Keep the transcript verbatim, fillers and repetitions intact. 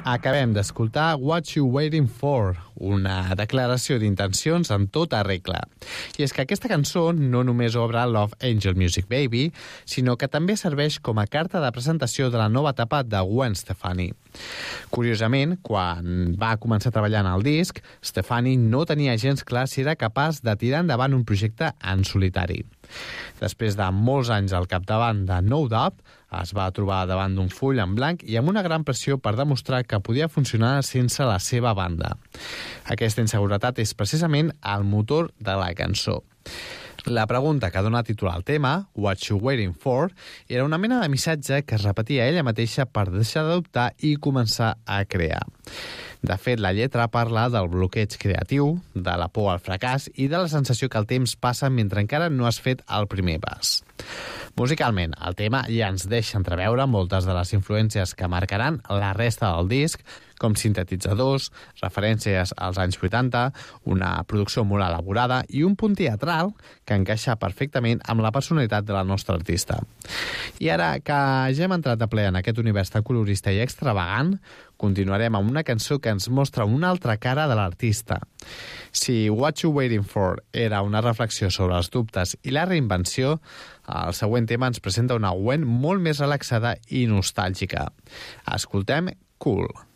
Acabem d'escoltar What You Waiting For, una declaració d'intencions en tota regla. I és que aquesta cançó no només obre Love Angel Music Baby, sinó que també serveix com a carta de presentació de la nova etapa de Gwen Stefani. Curiosament, quan va començar a treballar en el disc, Stefani no tenia gens clar si era capaç de tirar endavant un projecte en solitari. Després de molts anys al capdavant de No Doubt, es va trobar davant d'un full en blanc i amb una gran pressió per demostrar que podia funcionar sense la seva banda. Aquesta inseguretat és precisament el motor de la cançó. La pregunta que dona títol al tema, What You Waiting For, era una mena de missatge que es repetia ella mateixa per deixar de dubtar i començar a crear. De fet, la lletra parla del bloqueig creatiu, de la por al fracàs i de la sensació que el temps passa mentre encara no has fet el primer pas. Musicalment, el tema ja ens deixa entreveure moltes de les influències que marcaran la resta del disc, com sintetitzadors, referències als anys vuitanta, una producció molt elaborada i un punt teatral que encaixa perfectament amb la personalitat de la nostra artista. I ara que ja hem entrat a ple en aquest univers tan colorista i extravagant, continuarem amb una cançó que ens mostra una altra cara de l'artista. Si What You Waiting For era una reflexió sobre els dubtes i la reinvenció, el següent tema ens presenta una Gwen molt més relaxada i nostàlgica. Escoltem Cool.